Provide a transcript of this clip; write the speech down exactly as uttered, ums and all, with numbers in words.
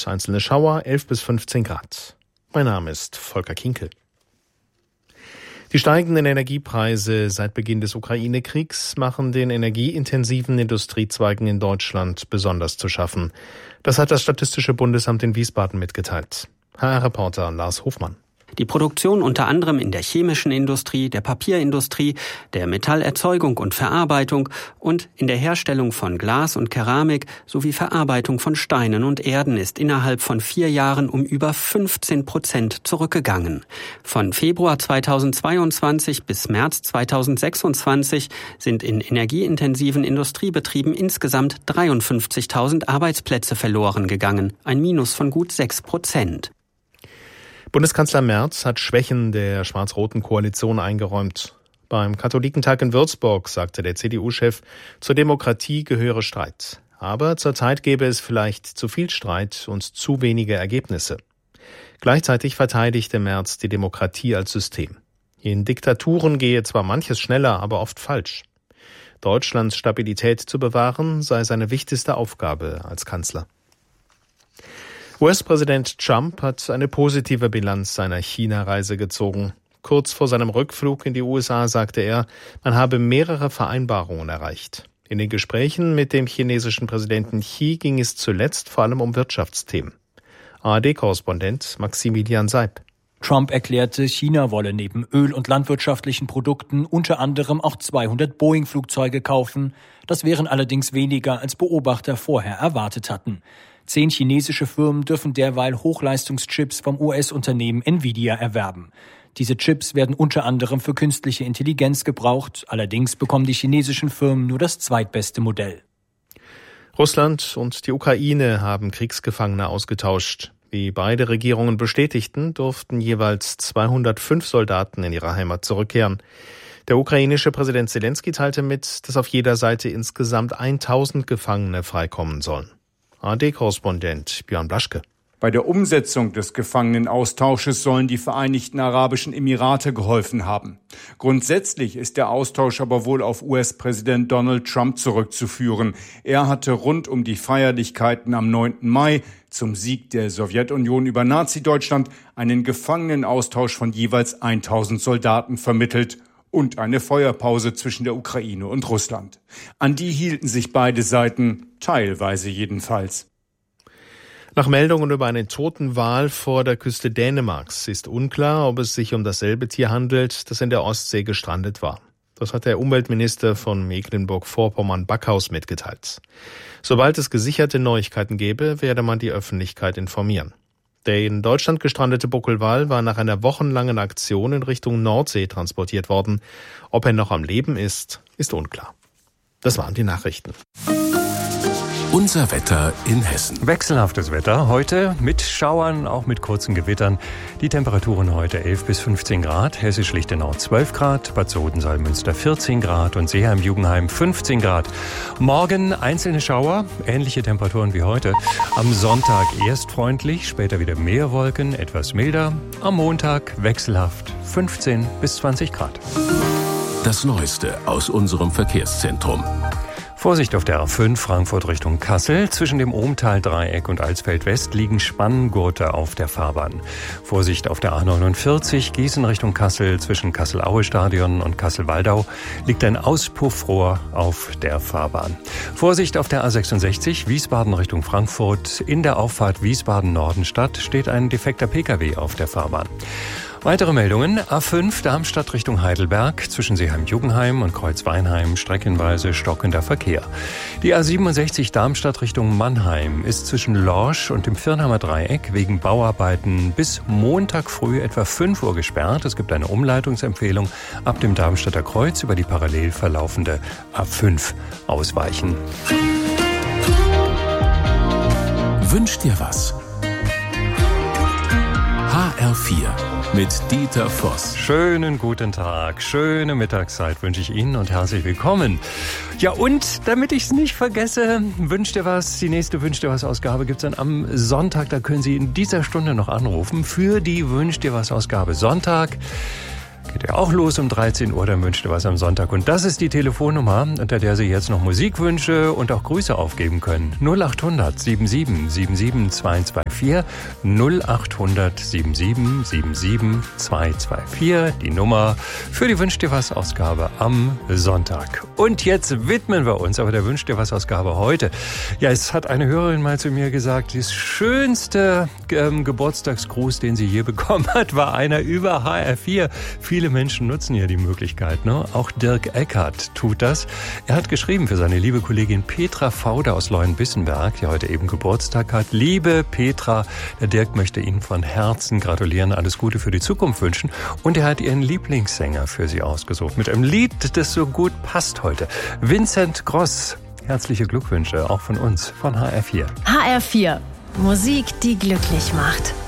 einzelne Schauer, elf bis fünfzehn Grad. Mein Name ist Volker Kinkel. Die steigenden Energiepreise seit Beginn des Ukraine-Kriegs machen den energieintensiven Industriezweigen in Deutschland besonders zu schaffen. Das hat das Statistische Bundesamt in Wiesbaden mitgeteilt. H R-Reporter Lars Hofmann. Die Produktion unter anderem in der chemischen Industrie, der Papierindustrie, der Metallerzeugung und Verarbeitung und in der Herstellung von Glas und Keramik sowie Verarbeitung von Steinen und Erden ist innerhalb von vier Jahren um über fünfzehn Prozent zurückgegangen. Von Februar zweitausendzweiundzwanzig bis März zweitausendsechsundzwanzig sind in energieintensiven Industriebetrieben insgesamt dreiundfünfzigtausend Arbeitsplätze verloren gegangen, ein Minus von gut sechs Prozent. Bundeskanzler Merz hat Schwächen der schwarz-roten Koalition eingeräumt. Beim Katholikentag in Würzburg sagte der C D U-Chef, zur Demokratie gehöre Streit. Aber zurzeit gäbe es vielleicht zu viel Streit und zu wenige Ergebnisse. Gleichzeitig verteidigte Merz die Demokratie als System. In Diktaturen gehe zwar manches schneller, aber oft falsch. Deutschlands Stabilität zu bewahren sei seine wichtigste Aufgabe als Kanzler. U S-Präsident Trump hat eine positive Bilanz seiner China-Reise gezogen. Kurz vor seinem Rückflug in die U S A sagte er, man habe mehrere Vereinbarungen erreicht. In den Gesprächen mit dem chinesischen Präsidenten Xi ging es zuletzt vor allem um Wirtschaftsthemen. A R D-Korrespondent Maximilian Seib. Trump erklärte, China wolle neben Öl- und landwirtschaftlichen Produkten unter anderem auch zweihundert Boeing-Flugzeuge kaufen. Das wären allerdings weniger, als Beobachter vorher erwartet hatten. Zehn chinesische Firmen dürfen derweil Hochleistungschips vom U S-Unternehmen Nvidia erwerben. Diese Chips werden unter anderem für künstliche Intelligenz gebraucht. Allerdings bekommen die chinesischen Firmen nur das zweitbeste Modell. Russland und die Ukraine haben Kriegsgefangene ausgetauscht. Wie beide Regierungen bestätigten, durften jeweils zweihundertfünf Soldaten in ihre Heimat zurückkehren. Der ukrainische Präsident Zelensky teilte mit, dass auf jeder Seite insgesamt tausend Gefangene freikommen sollen. A R D-Korrespondent Björn Blaschke. Bei der Umsetzung des Gefangenenaustausches sollen die Vereinigten Arabischen Emirate geholfen haben. Grundsätzlich ist der Austausch aber wohl auf U S-Präsident Donald Trump zurückzuführen. Er hatte rund um die Feierlichkeiten am neunten Mai zum Sieg der Sowjetunion über Nazi-Deutschland einen Gefangenenaustausch von jeweils tausend Soldaten vermittelt und eine Feuerpause zwischen der Ukraine und Russland. An die hielten sich beide Seiten, teilweise jedenfalls. Nach Meldungen über einen toten Wal vor der Küste Dänemarks ist unklar, ob es sich um dasselbe Tier handelt, das in der Ostsee gestrandet war. Das hat der Umweltminister von Mecklenburg-Vorpommern Backhaus mitgeteilt. Sobald es gesicherte Neuigkeiten gäbe, werde man die Öffentlichkeit informieren. Der in Deutschland gestrandete Buckelwal war nach einer wochenlangen Aktion in Richtung Nordsee transportiert worden. Ob er noch am Leben ist, ist unklar. Das waren die Nachrichten. Unser Wetter in Hessen. Wechselhaftes Wetter heute mit Schauern, auch mit kurzen Gewittern. Die Temperaturen heute elf bis fünfzehn Grad, Hessisch-Lichtenau zwölf Grad, Bad Sodensalm-Münster vierzehn Grad und Seeheim-Jugenheim fünfzehn Grad. Morgen einzelne Schauer, ähnliche Temperaturen wie heute. Am Sonntag erst freundlich, später wieder mehr Wolken, etwas milder. Am Montag wechselhaft fünfzehn bis zwanzig Grad. Das Neueste aus unserem Verkehrszentrum. Vorsicht auf der A fünf Frankfurt Richtung Kassel. Zwischen dem Ohmtal-Dreieck und Alsfeld-West liegen Spanngurte auf der Fahrbahn. Vorsicht auf der A neunundvierzig Gießen Richtung Kassel. Zwischen Kassel-Aue-Stadion und Kassel-Waldau liegt ein Auspuffrohr auf der Fahrbahn. Vorsicht auf der A sechsundsechzig Wiesbaden Richtung Frankfurt. In der Auffahrt Wiesbaden-Nordenstadt steht ein defekter Pkw auf der Fahrbahn. Weitere Meldungen. A fünf Darmstadt Richtung Heidelberg. Zwischen Seeheim-Jugenheim und Kreuzweinheim streckenweise stockender Verkehr. Die A siebenundsechzig Darmstadt Richtung Mannheim ist zwischen Lorsch und dem Firnheimer Dreieck wegen Bauarbeiten bis Montag früh etwa fünf Uhr gesperrt. Es gibt eine Umleitungsempfehlung. Ab dem Darmstadter Kreuz über die parallel verlaufende A fünf ausweichen. Wünsch dir was? H R vier mit Dieter Voss. Schönen guten Tag, schöne Mittagszeit wünsche ich Ihnen und herzlich willkommen. Ja, und damit ich es nicht vergesse, Wünsch dir was, die nächste Wünsch dir was Ausgabe gibt es dann am Sonntag. Da können Sie in dieser Stunde noch anrufen für die Wünsch dir was Ausgabe Sonntag. geht ja auch los um dreizehn Uhr, dann wünscht ihr was am Sonntag. Und das ist die Telefonnummer, unter der Sie jetzt noch Musikwünsche und auch Grüße aufgeben können. null acht hundert sieben sieben sieben sieben zwei zwei vier, null acht hundert sieben sieben sieben sieben zwei zwei vier, die Nummer für die Wünsch dir was Ausgabe am Sonntag. Und jetzt widmen wir uns aber der Wünsch dir was Ausgabe heute. Ja, es hat eine Hörerin mal zu mir gesagt, das schönste ähm, Geburtstagsgruß, den sie je bekommen hat, war einer über H R vier. Viele Menschen nutzen ja die Möglichkeit, ne? Auch Dirk Eckert tut das. Er hat geschrieben für seine liebe Kollegin Petra Fauder aus Leuenbissenberg, die heute eben Geburtstag hat. Liebe Petra, der Dirk möchte Ihnen von Herzen gratulieren, alles Gute für die Zukunft wünschen. Und er hat Ihren Lieblingssänger für Sie ausgesucht, mit einem Lied, das so gut passt heute. Vincent Gross, herzliche Glückwünsche, auch von uns, von H R vier. H R vier, Musik, die glücklich macht.